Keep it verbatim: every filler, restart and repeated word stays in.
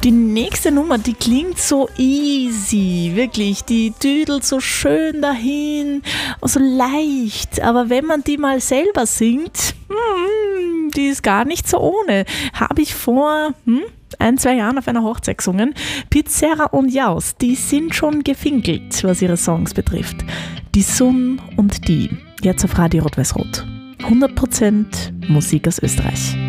Die nächste Nummer, die klingt so easy, wirklich. Die düdelt so schön dahin, so leicht. Aber wenn man die mal selber singt, hm, die ist gar nicht so ohne. Habe ich vor hm, ein, zwei Jahren auf einer Hochzeit gesungen. Pizzerra und Jaus, die sind schon gefinkelt, was ihre Songs betrifft. Die Sun und die, jetzt auf Radio Rot-Weiß-Rot. hundert Prozent Musik aus Österreich.